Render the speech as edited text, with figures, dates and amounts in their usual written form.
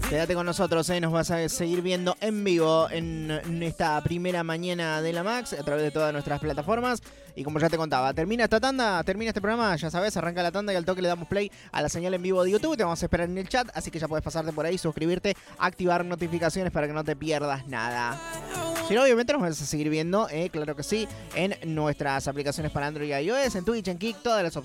Quédate con nosotros, nos vas a seguir viendo en vivo en esta primera mañana de la Max a través de todas nuestras plataformas. Y como ya te contaba, termina esta tanda, termina este programa, ya sabes, arranca la tanda y al toque le damos play a la señal en vivo de YouTube. Te vamos a esperar en el chat, así que ya puedes pasarte por ahí, suscribirte, activar notificaciones para que no te pierdas nada. Si no, obviamente nos vas a seguir viendo, claro que sí, en nuestras aplicaciones para Android y iOS, en Twitch, en Kick, todas las opciones